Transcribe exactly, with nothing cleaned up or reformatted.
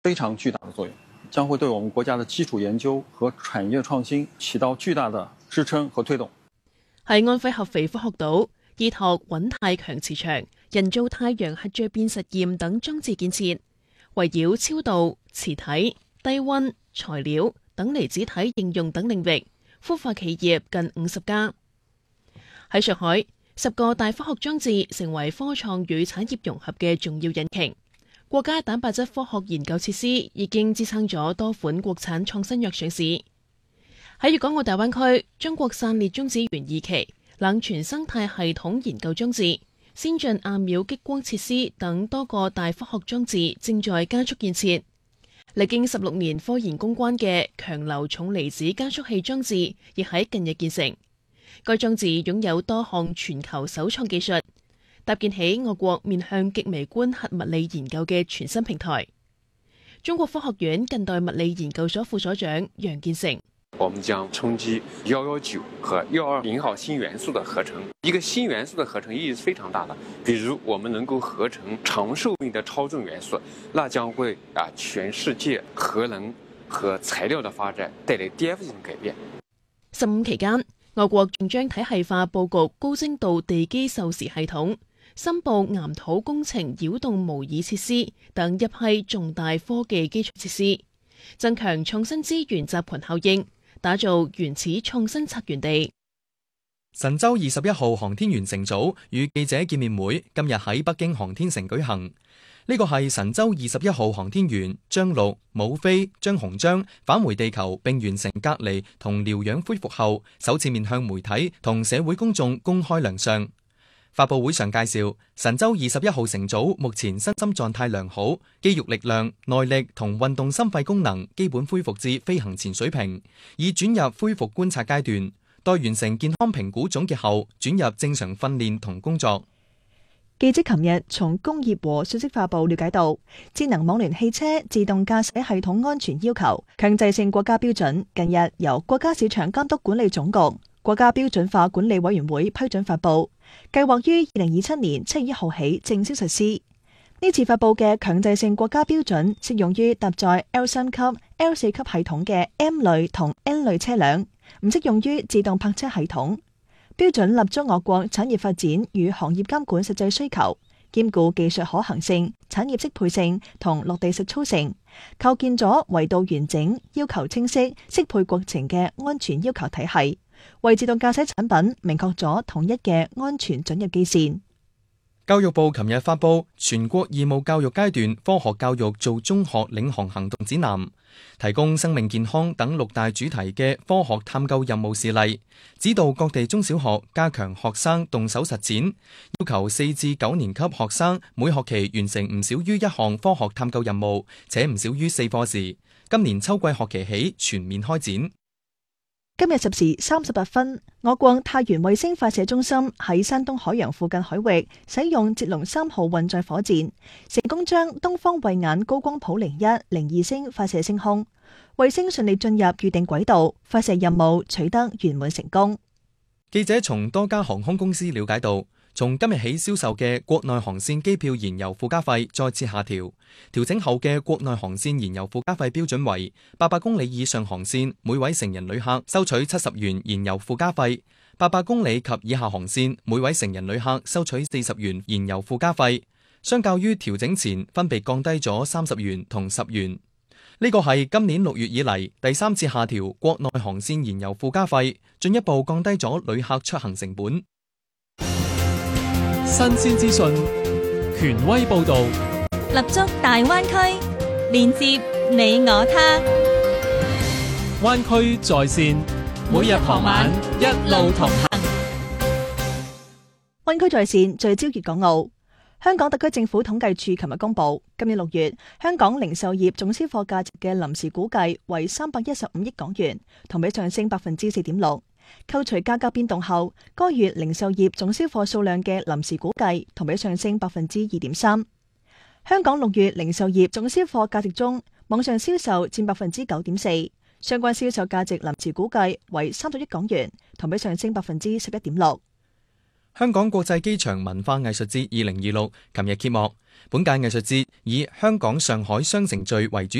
非常巨大的作用，將會對我們國家的基礎研究和產業創新起到巨大的支撐和推動。 喺安徽合肥科學島，依託穩態強磁場、人造太陽核聚變實驗等裝置建設，圍繞超導、磁體、低溫、材料等離子體應用等領域，孵化企業近五十家。喺上海，十個大科學裝置成為科創與產業融合嘅重要引擎。國家蛋白質科學研究設施已經支撐咗多款國產創新藥上市。喺粵港澳大灣區，中國散裂中子源二期、冷泉生態系統研究裝置、先進亞秒激光設施等多個大科學裝置正在加速建設。歷經十六年科研攻關嘅強流重離子加速器裝置，亦喺近日建成。該裝置擁有多項全球首創技術，搭建起我國面向極微觀核物理研究嘅全新平台。中國科學院近代物理研究所副所長楊建成： 我們將衝擊一一九和一二零號新元素的合成，一個新元素的合成意義是非常大的。比如我們能夠合成長壽命的超重元素，那將會啊全世界核能和材料的發展帶來顛覆性改變。 十五期間，我國仲將體系化佈局高精度地基授時系統、深部岩土工程擾動模擬設施等一批重大科技基礎設施，增強創新資源集群效應，打造原始創新策源地。 神舟二十一號航天員乘組與記者見面會今日喺北京航天城舉行。呢個係神舟二十一號航天員張陸、武飛、張鴻章返回地球並完成隔離同療養恢復後，首次面向媒體同社會公眾公開亮相。發佈會上介紹，神舟二十一號乘組目前身心狀態良好，肌肉力量、耐力同運動心肺功能基本恢復至飛行前水平，已轉入恢復觀察階段。待完成健康評估總結後，轉入正常訓練同工作。 記者琴日從工業和信息化部了解到，智能網聯汽車自動駕駛系統安全要求強制性國家標準近日由國家市場監督管理總局、國家標準化管理委員會批准發布，計劃於二零二七年七月一號起正式實施。呢次發布嘅強制性國家標準適用於搭載 L 三級、L 四級系統嘅 M 類同 N 類車輛，唔適用於自動泊車系統。標準立足我國產業發展與行業監管實際需求，兼顧技術可行性、產業適配性同落地實操性，構建咗維度完整、要求清晰、適配國情嘅安全要求體系，為自動駕駛產品明確咗統一嘅安全準入基線。 教育部琴日發布全國義務教育階段科學教育做中學領航行動指南，提供生命健康等六大主題嘅科學探究任務示例，指導各地中小學加強學生動手實踐，要求四至九年級學生每學期完成唔少於一項科學探究任務，且唔少於四課時。今年秋季學期起全面開展。 今日十時三十八分，我國太原衛星發射中心喺山東海洋附近海域使用捷龍三號運載火箭，成功將東方慧眼高光譜零一零二星發射升空，衛星順利進入預定軌道，發射任務取得圓滿成功。 記者從多家航空公司了解到，從今日起銷售嘅國內航線機票燃油附加費再次下調，調整後嘅國內航線燃油附加費標準為八百公里以上航線每位成人旅客收取七十元燃油附加費，八百公里及以下航線每位成人旅客收取四十元燃油附加費，相較於調整前分別降低咗三十元同十元。呢個係今年六月以嚟第三次下調國內航線燃油附加費，進一步降低咗旅客出行成本。 新鮮資訊，權威報導， 立足大灣區，連接你我他。 灣區在線，每日傍晚一路同行。 灣區在線聚焦粵港澳。香港特區政府統計處琴日公布，今年六月香港零售業總銷貨價值嘅臨時估計為三百一十五億港元，同比上升百分之四點六。扣除價格變動後，該月零售業總銷貨數量嘅臨時估計同比上升百分之二點三。香港六月零售業總銷貨價值中，網上銷售佔百分之九點四，相關銷售價值臨時估計為三十億港元，同比上升百分之十一點六。 香港國際機場文化藝術節二零二六琴日揭幕， 本屆藝術節以香港上海雙城聚為主